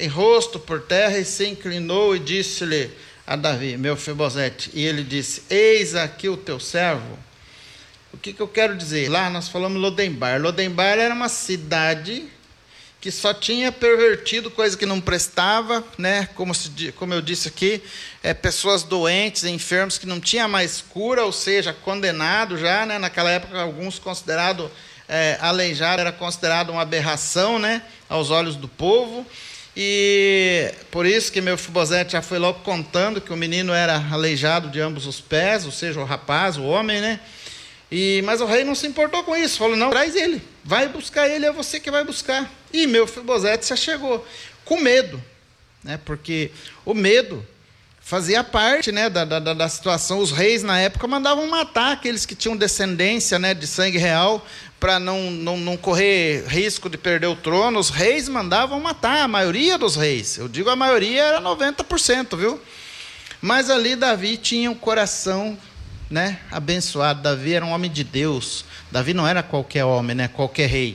em rosto por terra e se inclinou e disse-lhe a Davi, Mefibosete, e ele disse, eis aqui o teu servo. O que eu quero dizer? Lá nós falamos Lodembar. Lodembar era uma cidade que só tinha pervertido coisa que não prestava, né? Como eu disse aqui, pessoas doentes, enfermos que não tinha mais cura, ou seja, condenado já, né? Naquela época, alguns considerados aleijado, era considerado uma aberração, né? Aos olhos do povo. E por isso que Mefibosete já foi logo contando que o menino era aleijado de ambos os pés, ou seja, o rapaz, o homem, né? Mas o rei não se importou com isso, falou, não, traz ele, vai buscar ele, é você que vai buscar. E Mefibosete se achegou, com medo, né? Porque o medo fazia parte, né, da situação. Os reis na época mandavam matar aqueles que tinham descendência, né, de sangue real, para não correr risco de perder o trono. Os reis mandavam matar, a maioria dos reis, eu digo a maioria era 90%, viu? Mas ali Davi tinha um coração, né, abençoado. Davi era um homem de Deus. Davi não era qualquer homem, né, qualquer rei.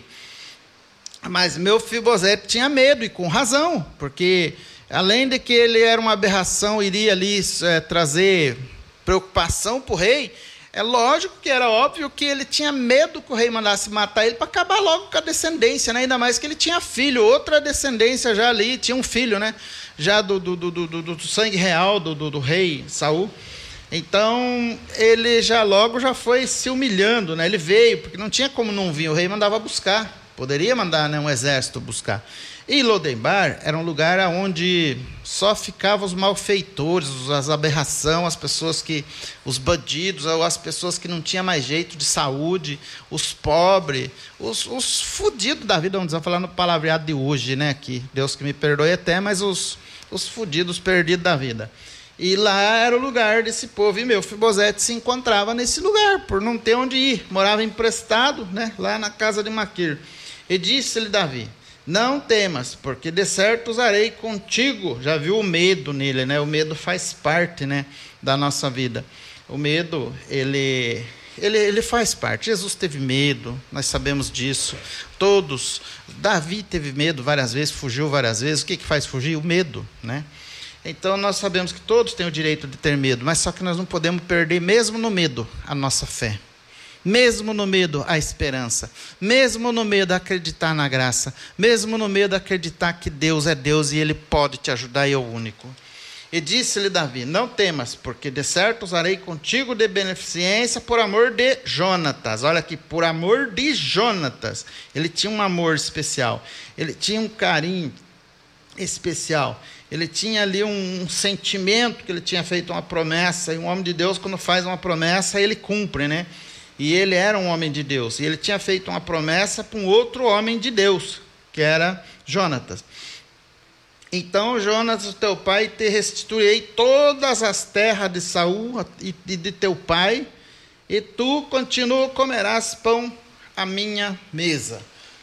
Mas Mefibosete tinha medo, e com razão, porque além de que ele era uma aberração, iria ali trazer preocupação para o rei, é lógico que era óbvio que ele tinha medo que o rei mandasse matar ele para acabar logo com a descendência, né? Ainda mais que ele tinha filho, outra descendência já ali, tinha um filho, né? Já do sangue real do rei Saul. Então, ele já foi se humilhando, né? Ele veio, porque não tinha como não vir, o rei mandava buscar, poderia mandar, né, um exército buscar. E Lodembar era um lugar onde só ficavam os malfeitores, as aberrações, as pessoas os bandidos, ou as pessoas que não tinham mais jeito de saúde, os pobres, os fudidos da vida, vamos falar no palavreado de hoje, né? Que Deus que me perdoe até, mas os fudidos perdidos da vida. E lá era o lugar desse povo, e Mefibosete se encontrava nesse lugar, por não ter onde ir, morava emprestado, né, lá na casa de Maquir. E disse-lhe Davi, não temas, porque de certo usarei contigo. Já viu o medo nele, né? O medo faz parte, né, da nossa vida. O medo, ele faz parte. Jesus teve medo, nós sabemos disso. Todos. Davi teve medo várias vezes, fugiu várias vezes. O que faz fugir? O medo, né? Então nós sabemos que todos têm o direito de ter medo, mas só que nós não podemos perder, mesmo no medo, a nossa fé. Mesmo no medo, a esperança. Mesmo no medo, acreditar na graça. Mesmo no medo, acreditar que Deus é Deus e Ele pode te ajudar e é o único. E disse-lhe Davi, não temas, porque de certo usarei contigo de beneficência por amor de Jonatas. Olha aqui, por amor de Jonatas. Ele tinha um amor especial. Ele tinha um carinho especial. Ele tinha ali um sentimento que ele tinha feito uma promessa. E um homem de Deus, quando faz uma promessa, ele cumpre, né? E ele era um homem de Deus. E ele tinha feito uma promessa para um outro homem de Deus, que era Jonatas. Então, Jonatas, teu pai, te restituirei todas as terras de Saul e de teu pai, e tu continua comerás pão à minha mesa.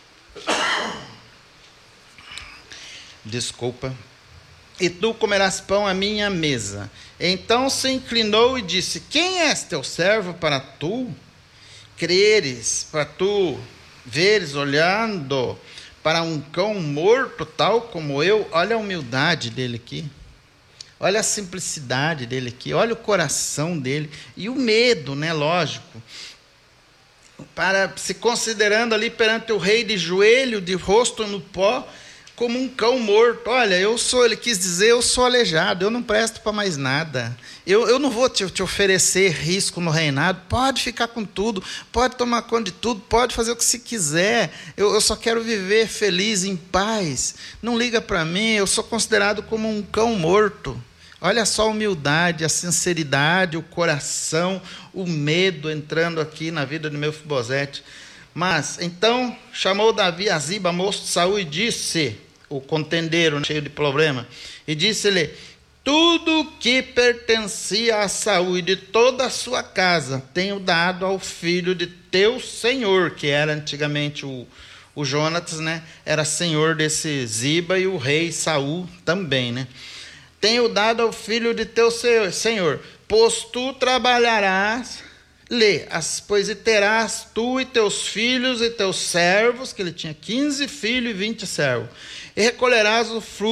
Desculpa. E tu comerás pão à minha mesa. Então se inclinou e disse, quem és teu servo para tu creres, para tu veres olhando para um cão morto tal como eu? Olha a humildade dele aqui, olha a simplicidade dele aqui, olha o coração dele, e o medo, né, lógico, para se considerando ali perante o rei de joelho, de rosto no pó, como um cão morto. Olha, ele quis dizer, eu sou aleijado, eu não presto para mais nada, eu não vou te oferecer risco no reinado, pode ficar com tudo, pode tomar conta de tudo, pode fazer o que se quiser, eu só quero viver feliz, em paz, não liga para mim, eu sou considerado como um cão morto. Olha só a humildade, a sinceridade, o coração, o medo entrando aqui na vida de Mefibosete. Mas, então, chamou Davi a Ziba, moço de Saul, e disse, o contendeiro, cheio de problema, e disse-lhe, tudo que pertencia a Saul e de toda a sua casa, tenho dado ao filho de teu senhor, que era antigamente o Jonatas, né? Era senhor desse Ziba, e o rei Saul também, né? Tenho dado ao filho de teu senhor, pois tu trabalharás, pois e terás tu e teus filhos e teus servos, que ele tinha 15 filhos e 20 servos, e recolherás o fruto